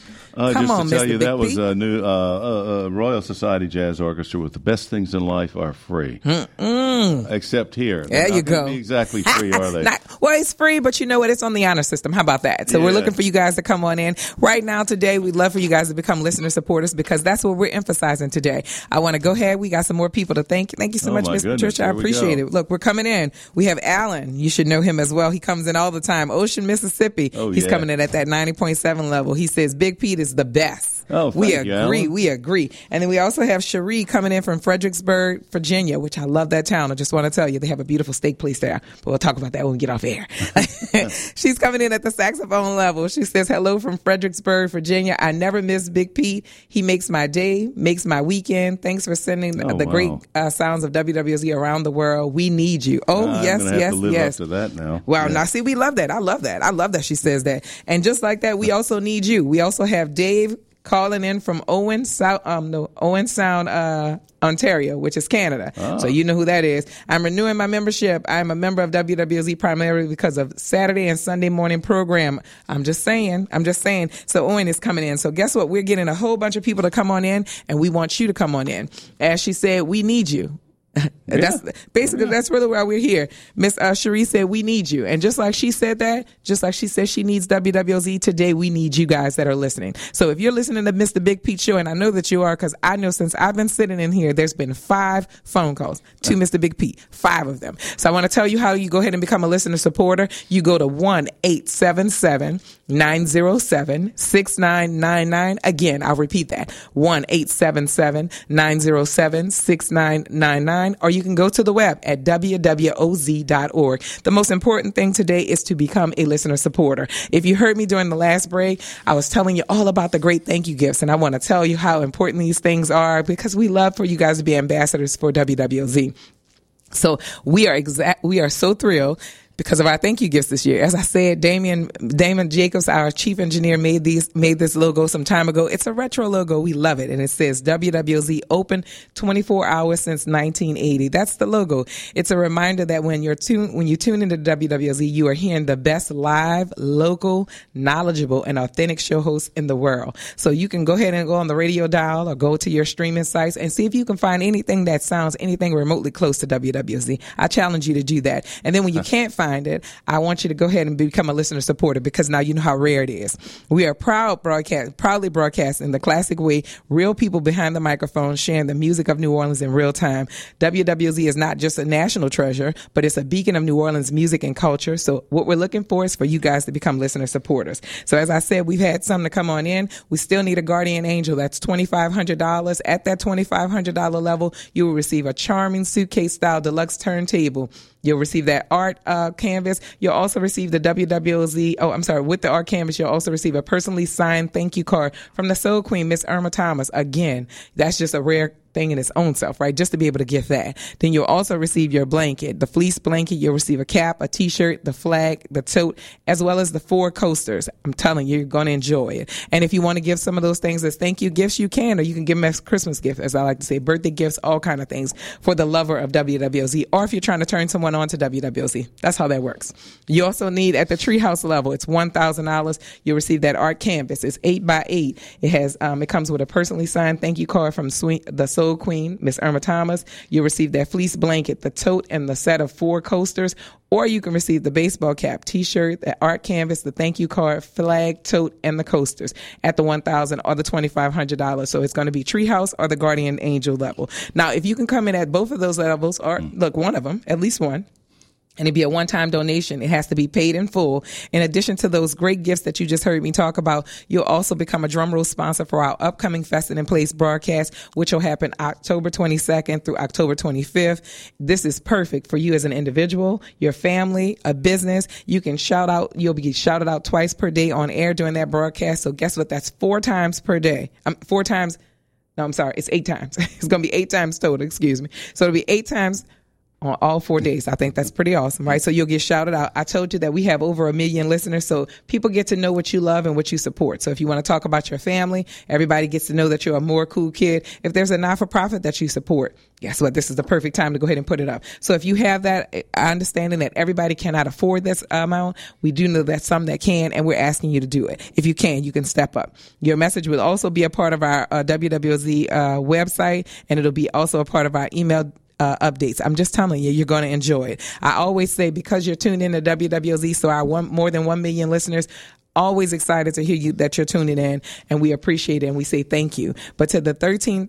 Come just on, to tell Mr. you, Big that was Pete. a new Royal Society Jazz Orchestra with the best things in life are free. Except here. There you go. Be exactly free, are they? Well, it's free, but you know what? It's on the honor system. How about that? So we're looking for you guys to come on in. Right now, today, we'd love for you guys to become listener supporters because that's what we're emphasizing today. I want to go ahead. We got some more people to thank. Thank you so much, Miss Patricia. I appreciate it. Look, we're coming in. We have Alan. You should know him as well. He comes in all the time. Ocean, Mississippi. He's coming in at that 90.7 level. He says Big Pete is the best. We agree. We agree. And then we also have Cherie coming in from Fredericksburg, Virginia, which I love that town. I just want to tell you, they have a beautiful steak place there. But we'll talk about that when we get off air. She's coming in at the saxophone level. She says, hello from Fredericksburg, Virginia. I never miss Big Pete. He makes my day, makes my weekend. Thanks for sending the great sounds of WWZ around the world. We need you. Yes. Have to live up to that now. Wow. Now, see, we love that. I love that. I love that she says that. And just like that, we also need you. We also have Dave calling in from Owen Sound, Ontario, which is Canada. So you know who that is. I'm renewing my membership. I'm a member of WWZ primarily because of Saturday and Sunday morning program. I'm just saying. So Owen is coming in. So guess what? We're getting a whole bunch of people to come on in, and we want you to come on in. As she said, we need you. That's basically that's really why we're here. Miss Cherie said we need you, and just like she said that, just like she said she needs WWZ today, we need you guys that are listening. So if you're listening to Mr. Big Pete Show, and I know that you are, because I know since I've been sitting in here, there's been 5 phone calls to Mr. Big Pete, 5 of them. So I want to tell you how you go ahead and become a listener supporter. You go to 1-877-907-6999. Again, I'll repeat that: 1-877-907-6999. Or you can go to the web at wwoz.org. The most important thing today is to become a listener supporter. If you heard me during the last break, I was telling you all about the great thank you gifts, and I want to tell you how important these things are because we love for you guys to be ambassadors for WWZ. So we are so thrilled because of our thank you gifts this year. As I said, Damon Jacobs, our chief engineer, made this logo some time ago. It's a retro logo. We love it. And it says WWZ open 24 hours since 1980. That's the logo. It's a reminder that when you tune into WWZ, you are hearing the best live, local, knowledgeable, and authentic show hosts in the world. So you can go ahead and go on the radio dial or go to your streaming sites and see if you can find anything that sounds anything remotely close to WWZ. I challenge you to do that. And then when you can't find it, I want you to go ahead and become a listener supporter because now you know how rare it is. We are proudly broadcasting the classic way, real people behind the microphone sharing the music of New Orleans in real time. WWZ is not just a national treasure, but it's a beacon of New Orleans music and culture. So what we're looking for is for you guys to become listener supporters. So as I said, we've had some to come on in. We still need a guardian angel. That's $2,500. At that $2,500 level, you will receive a charming suitcase style deluxe turntable. You'll receive that art canvas. You'll also receive the WWZ. With the art canvas, you'll also receive a personally signed thank you card from the Soul Queen, Miss Irma Thomas. Again, that's just a rare thing in its own self, right? Just to be able to get that. Then you'll also receive your blanket, the fleece blanket. You'll receive a cap, a t-shirt, the flag, the tote, as well as the 4 coasters. I'm telling you, you're going to enjoy it. And if you want to give some of those things as thank you gifts, you can, or you can give them as Christmas gift, as I like to say, birthday gifts, all kind of things for the lover of WWZ, or if you're trying to turn someone on to WWZ. That's how that works. You also need at the Treehouse level, it's $1,000. You'll receive that art canvas. It's 8x8. It has, it comes with a personally signed thank you card from the Soul Queen, Miss Irma Thomas. You'll receive that fleece blanket, the tote, and the set of 4 coasters. Or you can receive the baseball cap, t-shirt, the art canvas, the thank you card, flag, tote, and the coasters at the $1,000 or the $2,500. So it's going to be Treehouse or the Guardian Angel level. Now, if you can come in at both of those levels, or look, one of them, at least one, and it'd be a one-time donation. It has to be paid in full. In addition to those great gifts that you just heard me talk about, you'll also become a drumroll sponsor for our upcoming Festin' in Place broadcast, which will happen October 22nd through October 25th. This is perfect for you as an individual, your family, a business. You can shout out. You'll be shouted out twice per day on air during that broadcast. So guess what? That's 4 times per day. 4 times. No, I'm sorry. It's 8 times. It's going to be 8 times total. Excuse me. So it'll be 8 times on all 4 days. I think that's pretty awesome, right? So you'll get shouted out. I told you that we have over 1 million listeners, so people get to know what you love and what you support. So if you want to talk about your family, everybody gets to know that you're a more cool kid. If there's a not-for-profit that you support, guess what? This is the perfect time to go ahead and put it up. So if you have that understanding that everybody cannot afford this amount, we do know that some that can, and we're asking you to do it. If you can, you can step up. Your message will also be a part of our WWOZ website, and it'll be also a part of our email updates. I'm just telling you, you're going to enjoy it. I always say, because you're tuned in to WWOZ, so our more than 1 million listeners, always excited to hear you that you're tuning in, and we appreciate it, and we say thank you. But to the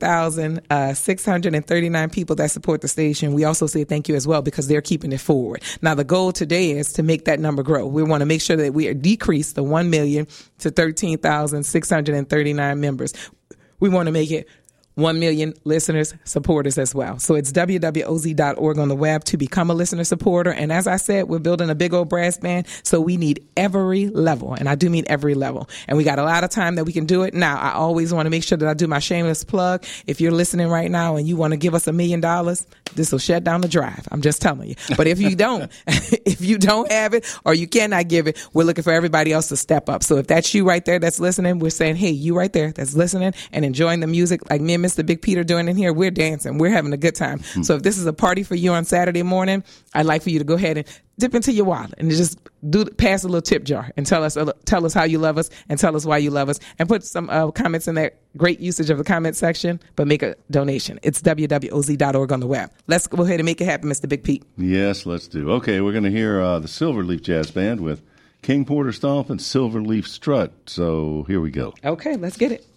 13,639 people that support the station, we also say thank you as well, because they're keeping it forward. Now, the goal today is to make that number grow. We want to make sure that we decrease the 1 million to 13,639 members. We want to make it 1 million listeners, supporters as well. So it's wwoz.org on the web to become a listener supporter. And as I said, we're building a big old brass band, so we need every level. And I do mean every level. And we got a lot of time that we can do it. Now, I always want to make sure that I do my shameless plug. If you're listening right now and you want to give us $1 million, this will shut down the drive. I'm just telling you. But if you don't, if you don't have it or you cannot give it, we're looking for everybody else to step up. So if that's you right there that's listening, we're saying, hey, you right there that's listening and enjoying the music like me and Mr. Big Peter doing in here, we're dancing. We're having a good time. So if this is a party for you on Saturday morning, I'd like for you to go ahead and dip into your wallet and just pass a little tip jar and tell us how you love us and tell us why you love us, and put some comments in that great usage of the comment section, but make a donation. It's wwoz.org on the web. Let's go ahead and make it happen, Mr. Big Pete. Yes, let's do. Okay, we're going to hear the Silverleaf Jazz Band with King Porter Stomp and Silverleaf Strut. So here we go. Okay, let's get it.